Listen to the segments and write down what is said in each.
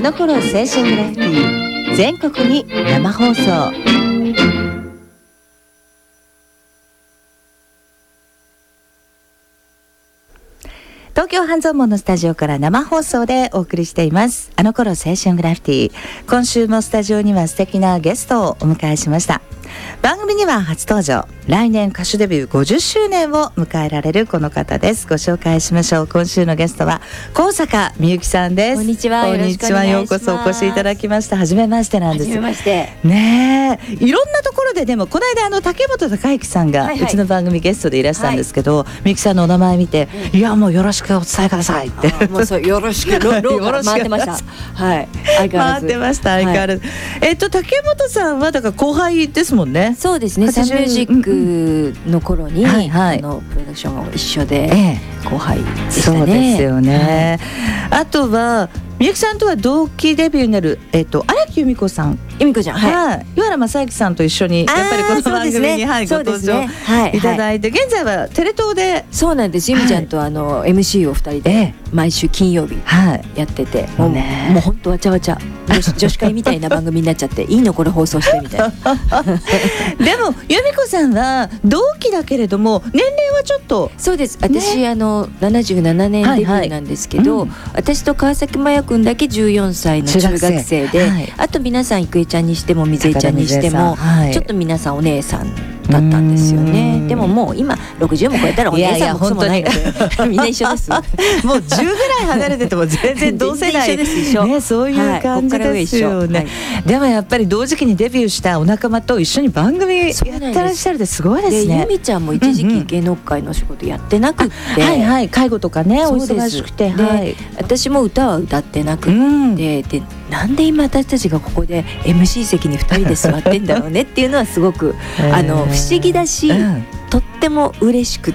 の頃青春グラフィティ全国に生放送。東京半蔵門のスタジオから生放送でお送りしています。あの頃青春グラフィティ。今週もスタジオには素敵なゲストをお迎えしました。番組には初登場、来年歌手デビュー50周年を迎えられるこの方です。ご紹介しましょう。今週のゲストは高坂みゆきさんです。 こんにちは。よろしくお願いします。 ようこそお越しいただきました。初めましてなんです。 初めましてねえ、いろんなところで、でもこの間竹本孝之さんがうちの番組ゲストでいらしたんですけど、みゆきさんのお名前見て、いやもうよろしくお伝えくださいってもうそうよろしくローから回ってました。はい、相変わらず回ってました。相変わらず、竹本さんはだから後輩ですもんね。 そうですね。サンミュージックの頃に、プロダクションも一緒で後輩でしたね。 そうですよね。あとはみゆきさんとは同期デビューになる荒木由美子さん、 由美子ちゃん、 湯原正幸さんと一緒にやっぱりこの番組にご登場いただいて、現在はテレ東で。 そうなんです。由美ちゃんとMC を2人で毎週金曜日やってて、もう本当わちゃわちゃ女子会みたいな番組になっちゃっていいのこれ放送してみたいなでも由美子さんは同期だけれども年齢はちょっと。 そうです。私77年デビューなんですけど、私と川崎麻也君だけ14歳の中学生で、あと皆さん郁恵ちゃんにしても水江ちゃんにしてもちょっと皆さんお姉さんだったんですよね。でももう今60も超えたらお姉さんもクソもないのでみんな一緒ですもう 10ぐらい離れてても全然同世代ね、そういう感じですよね。でもやっぱり同時期にデビューしたお仲間と一緒に番組やってらっしゃるってすごいですね。 由美ちゃんも一時期芸能界の仕事やってなくって、 介護とかねお忙しくて、 私も歌は歌ってなくってで、なんで今私たちがここで MC 席に2人で座ってんだろうねっていうのはすごく不思議だし、とっても嬉しくって、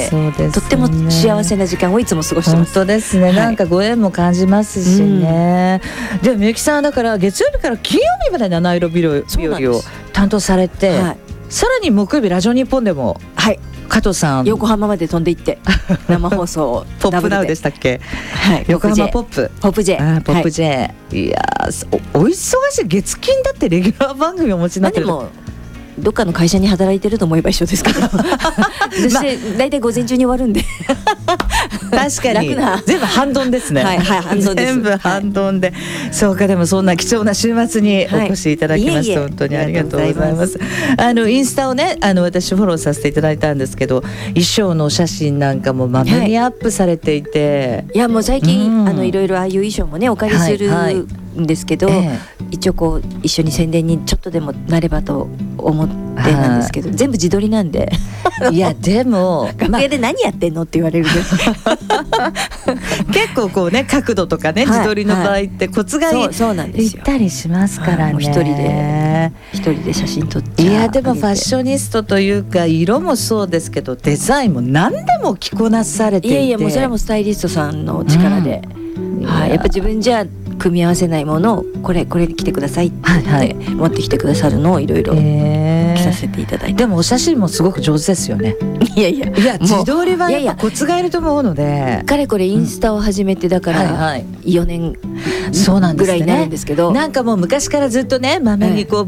とっても幸せな時間をいつも過ごしてます。 本当ですね。なんかご縁も感じますしね。でもみゆきさんだから月曜日から金曜日まで七色日和を担当されて、さらに木曜日ラジオ日本でも加藤さん横浜まで飛んで行って生放送をポップナウでしたっけ。横浜ポップ J ポップ J。いやお忙しい。月金だってレギュラー番組をお持ちになってる。 どっかの会社に働いてると思えば一緒ですけどそして大体午前中に終わるんで確かに全部半ドンですね。 半ドンです。 全部半ドンで、そうか。でもそんな貴重な週末にお越しいただきまして本当にありがとうございます。インスタをね私フォローさせていただいたんですけど、衣装のお写真なんかもまめにアップされていて、 いやもう最近いろいろああいう衣装もねお借りするんですけど、一応こう一緒に宣伝にちょっとでもなればと思ってなんですけど、全部自撮りなんでいやでも楽屋で何やってんのって言われるんです結構こうね角度とかね自撮りの場合ってコツがいったりしますからね。 一人で写真撮っちゃう。 いやでもファッショニストというか色もそうですけどデザインも何でも着こなされていて、 いやもうそれはもうスタイリストさんの力で、やっぱ自分じゃ組み合わせないものをこれに来てくださいって持ってきてくださるのをいろいろ着させていただいて、 でもお写真もすごく上手ですよね。 いや自撮りはやっぱコツがいると思うので、 かれこれインスタを始めてだから4年ぐらいになるんですけど、 なんかもう昔からずっとねまめにこう